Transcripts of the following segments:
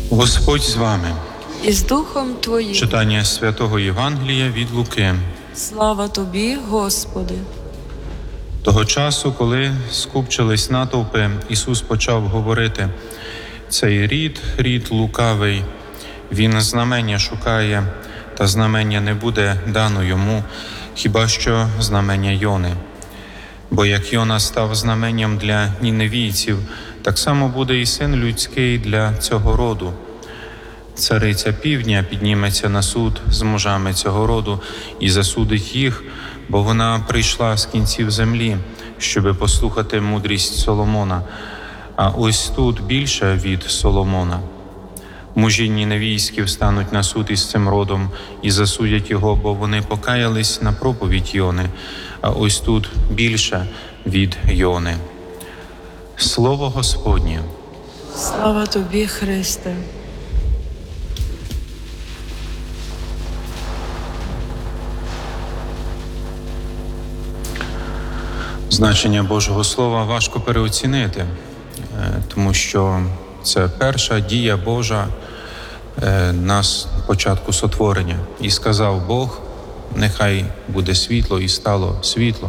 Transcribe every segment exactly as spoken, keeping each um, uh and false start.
Господь з вами. І з Духом Твоїм. Читання Святого Євангелія від Луки. Слава Тобі, Господи. Того часу, коли скупчились натовпи, Ісус почав говорити: «Цей рід, рід лукавий, він знамення шукає, та знамення не буде дано йому, хіба що знамення Йони. Бо як Йона став знаменням для ніневійців, так само буде і Син людський для цього роду. Цариця півдня підніметься на суд з мужами цього роду і засудить їх, бо вона прийшла з кінців землі, щоби послухати мудрість Соломона, а ось тут більше від Соломона. Мужі ніневійські встануть на суд із цим родом і засудять його, бо вони покаялись на проповідь Йони, а ось тут більше від Йони». Слово Господнє. Слава Тобі, Христе. Значення Божого Слова важко переоцінити, тому що це перша дія Божа на початку сотворення. І сказав Бог: нехай буде світло, і стало світло.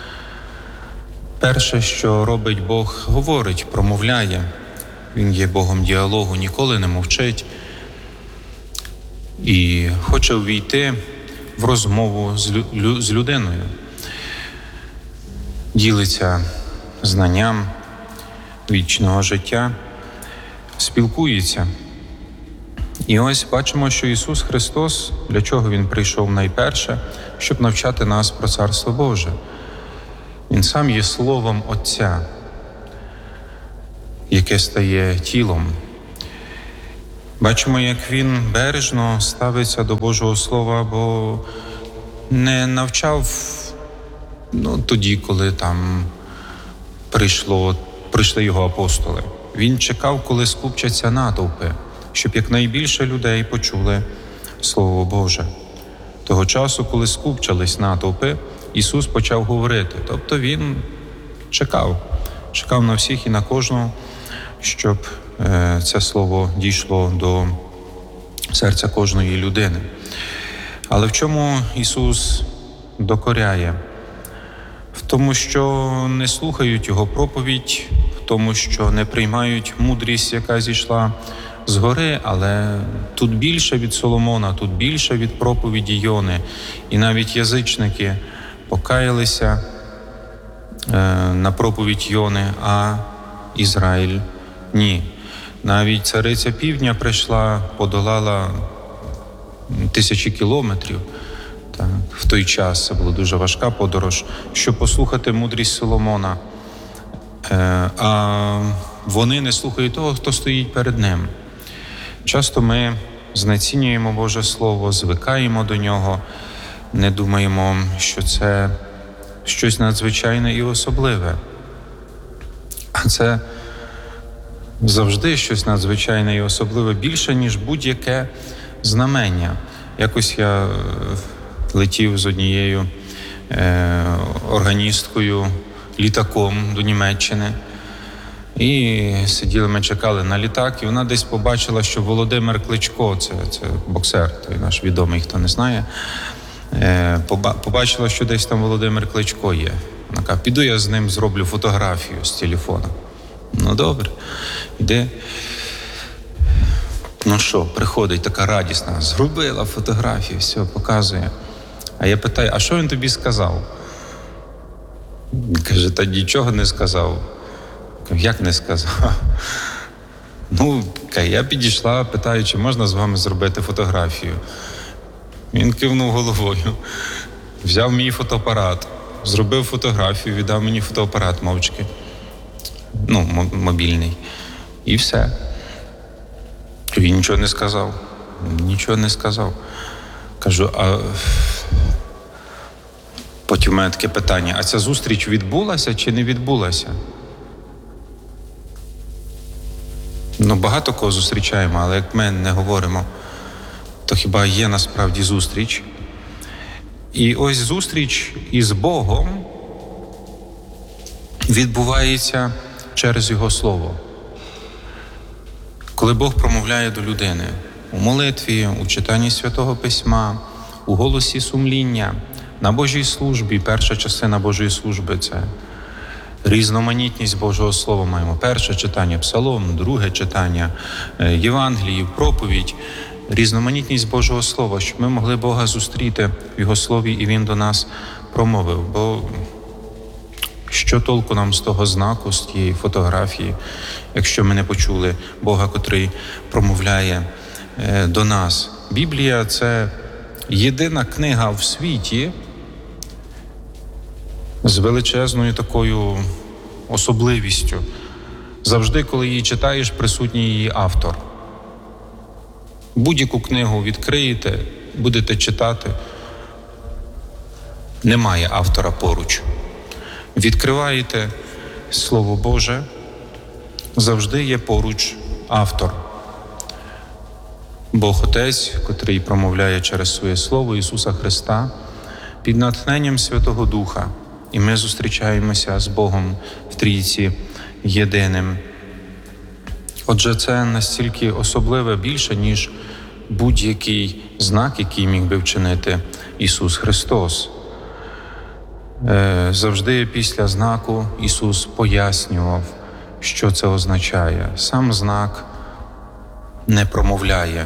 Перше, що робить Бог, говорить, промовляє. Він є Богом діалогу, ніколи не мовчить. І хоче увійти в розмову з, лю- з людиною. Ділиться знанням вічного життя, спілкується. І ось бачимо, що Ісус Христос, для чого Він прийшов найперше, щоб навчати нас про Царство Боже. Він сам є Словом Отця, яке стає тілом. Бачимо, як Він бережно ставиться до Божого Слова, бо не навчав ну, тоді, коли там прийшло, прийшли Його апостоли. Він чекав, коли скупчаться натовпи, щоб якнайбільше людей почули Слово Боже. Того часу, коли скупчались натовпи, Ісус почав говорити. Тобто Він чекав, чекав на всіх і на кожного, щоб е, це слово дійшло до серця кожної людини. Але в чому Ісус докоряє? В тому, що не слухають Його проповідь, в тому, що не приймають мудрість, яка зійшла згори, але тут більше від Соломона, тут більше від проповіді Йони. І навіть язичники покаялися е, на проповідь Йони, а Ізраїль – ні. Навіть цариця півдня прийшла, подолала тисячі кілометрів. Так, в той час це була дуже важка подорож, щоб послухати мудрість Соломона. Е, а вони не слухають того, хто стоїть перед ним. Часто ми знецінюємо Боже Слово, звикаємо до нього, не думаємо, що це щось надзвичайне і особливе. А це завжди щось надзвичайне і особливе, більше, ніж будь-яке знамення. Якось я летів з однією е, органісткою літаком до Німеччини. І сиділи, ми чекали на літак, і вона десь побачила, що Володимир Кличко, це, це боксер, той наш відомий, хто не знає, е, побачила, що десь там Володимир Кличко є. Вона каже: піду я з ним зроблю фотографію з телефона. Ну добре, іде. Ну що, приходить така радісна, зробила фотографію, все, показує. А я питаю: а що він тобі сказав? Він каже: та нічого не сказав. Як не сказав? Ну, я підійшла, питаю, чи можна з вами зробити фотографію. Він кивнув головою, взяв мій фотоапарат, зробив фотографію, віддав мені фотоапарат мовчки. Ну, мобільний. І все. Він нічого не сказав. Нічого не сказав. Кажу, а потім у мене таке питання: а ця зустріч відбулася чи не відбулася? Ну, багато кого зустрічаємо, але як ми не говоримо, то хіба є насправді зустріч? І ось зустріч із Богом відбувається через Його Слово. коли Бог промовляє до людини у молитві, у читанні Святого Письма, у голосі сумління, на Божій службі. Перша частина Божої служби – це різноманітність Божого Слова. Маємо перше читання Псалом, друге читання Євангелії, проповідь, різноманітність Божого Слова, щоб ми могли Бога зустріти в Його Слові, і Він до нас промовив. Бо що толку нам з того знаку, з тієї фотографії, якщо ми не почули Бога, котрий промовляє до нас? Біблія – це єдина книга в світі з величезною такою особливістю. Завжди, коли її читаєш, присутній її автор. Будь-яку книгу відкриєте, будете читати, немає автора поруч. Відкриваєте Слово Боже, завжди є поруч автор. Бог Отець, котрий промовляє через своє Слово Ісуса Христа, під натхненням Святого Духа. І ми зустрічаємося з Богом в Трійці єдиним. Отже, це настільки особливе більше, ніж будь-який знак, який міг би вчинити Ісус Христос. Завжди після знаку Ісус пояснював, що це означає. Сам знак не промовляє.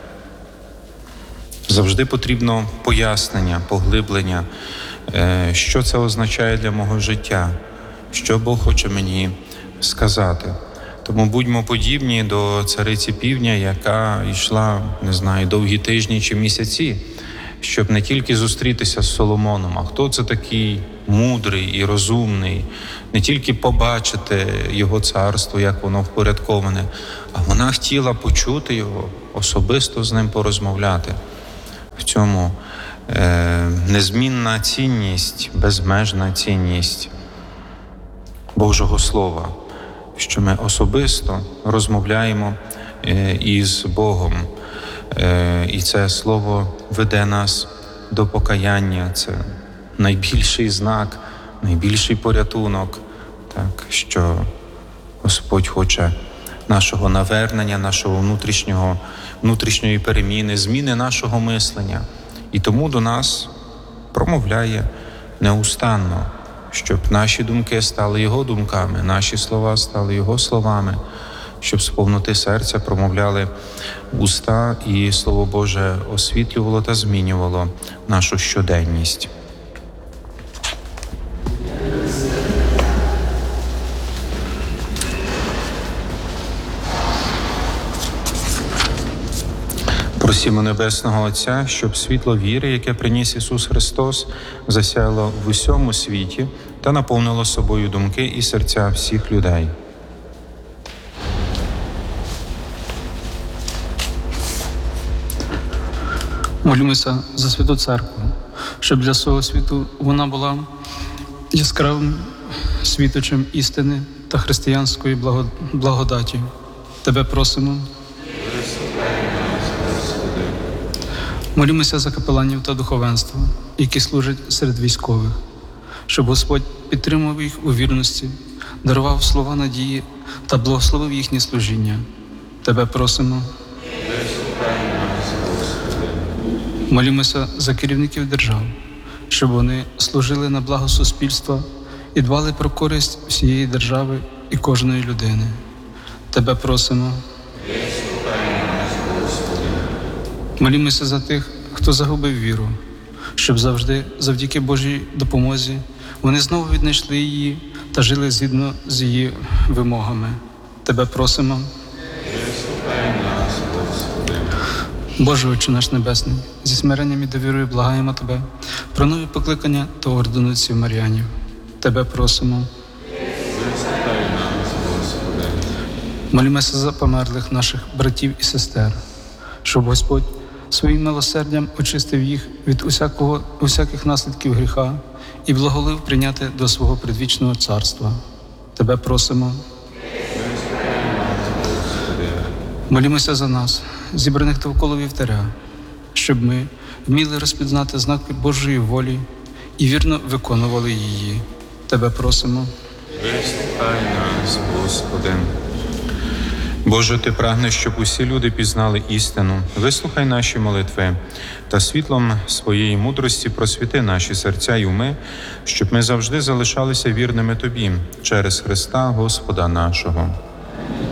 Завжди потрібно пояснення, поглиблення, що це означає для мого життя, що Бог хоче мені сказати. Тому будьмо подібні до цариці Півдня, яка йшла, не знаю, довгі тижні чи місяці, щоб не тільки зустрітися з Соломоном, а хто це такий мудрий і розумний, не тільки побачити його царство, як воно впорядковане, а вона хотіла почути його, особисто з ним порозмовляти. В цьому е, незмінна цінність, безмежна цінність Божого Слова, що ми особисто розмовляємо е, із Богом. Е, і це Слово веде нас до покаяння. Це найбільший знак, найбільший порятунок, так, що Господь хоче нашого навернення, нашого внутрішнього, внутрішньої переміни, зміни нашого мислення. І тому до нас промовляє неустанно, щоб наші думки стали Його думками, наші слова стали Його словами, щоб з повноти серця промовляли уста, і Слово Боже освітлювало та змінювало нашу щоденність. Просімо Небесного Отця, щоб світло віри, яке приніс Ісус Христос, засяяло в усьому світі та наповнило собою думки і серця всіх людей. Молімося за Святу Церкву, щоб для свого світу вона була яскравим світочем істини та християнської благодаті. Тебе просимо. Молімося за капеланів та духовенство, які служать серед військових, щоб Господь підтримував їх у вірності, дарував слова надії та благословив їхнє служіння. Тебе просимо. Молімося за керівників держав, щоб вони служили на благо суспільства і дбали про користь всієї держави і кожної людини. Тебе просимо. Молімося за тих, хто загубив віру, щоб завжди, завдяки Божій допомозі, вони знову віднайшли її та жили згідно з її вимогами. Тебе просимо. Боже, Отче наш Небесний, зі смиренням і довірою благаємо Тебе про нові покликання та ордену отців Мар'янів. Тебе просимо. Молімося за померлих наших братів і сестер, щоб Господь своїм милосердям очистив їх від усякого, усяких наслідків гріха і благолив прийняти до свого предвічного царства. Тебе просимо. Молімося за нас, зібраних довкола вівтаря, щоб ми вміли розпізнати знаки Божої волі і вірно виконували її. Тебе просимо. Вислухай нас, Господи. Боже, Ти прагнеш, щоб усі люди пізнали істину. Вислухай наші молитви та світлом своєї мудрості просвіти наші серця й уми, щоб ми завжди залишалися вірними Тобі через Христа Господа нашого.